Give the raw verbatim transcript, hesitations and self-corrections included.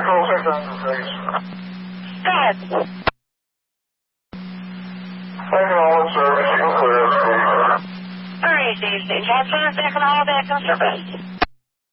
call second, please. Go ahead. Second all service, you can clear, please. All right, Steve. Transfer second holiday service.